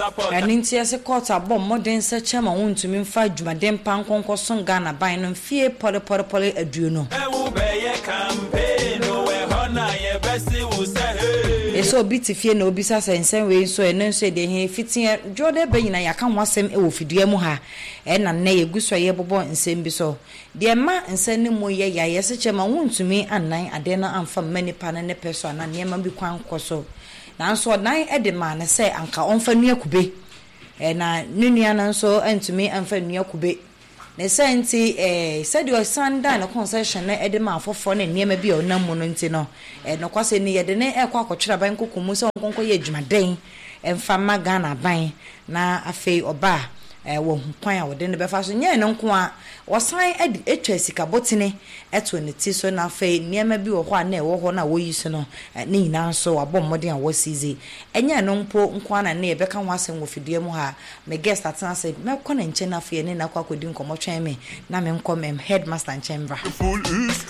ani ntia se court abom modern se chema wontumi mfa dwumaden pan konko so Ghana ban no fie pole aduo no eso obi ti fie na obi sasensen we so enen so de he fitia jode banyina yaka nwasem e wo fidua mu ha e na na ye guso ye bobo nsem bi so de ma nsen ne mo ye ya ye se chema wontumi anan ade na amfa mani pa ne peso na ne ma bi kwan koso na nso dan e de ma ne se anka onfa nua kube e na nunua na nso antumi amfa nua kube ne senti said your son na concession na ede ma afofo na niema bi o nam no nti no no kwase ni ye de ne ekwa akotwera ban kokomu se onkonko ye dwumaden emfa ma Ghana ban na afei oba wo kwan a wode ne befa so nye no nko a wosan etwa sika botene eto ne ti so na afei niema bi wo ho a na ewo ho na wo yi so no ne nyina so abommode a wo sizi enye no mpo nko na ne beka ho asem wo fidua mu ha me guest atena se me kɔ na nche na afei ne na kwa kodi nkomo twen me na me nkom headmaster nchembra